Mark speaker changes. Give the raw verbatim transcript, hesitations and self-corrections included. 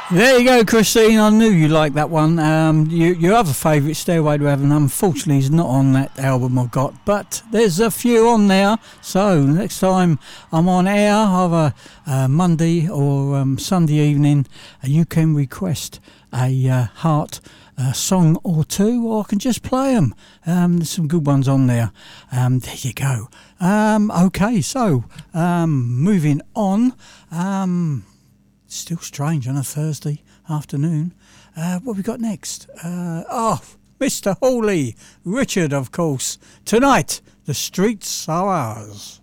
Speaker 1: There you go, Christine. I knew you liked that one. Um, you, your other favourite, Stairway to Heaven, unfortunately is not on that album I've got, but there's a few on there. So next time I'm on air, either uh, Monday or um, Sunday evening, uh, you can request a uh, Heart uh, song or two, or I can just play them. Um, there's some good ones on there. Um, there you go. Um, okay, so um, moving on. Um, Still strange on a Thursday afternoon. Uh, what have we got next? Uh, oh, Mister Hawley. Richard, of course. Tonight, the streets are ours.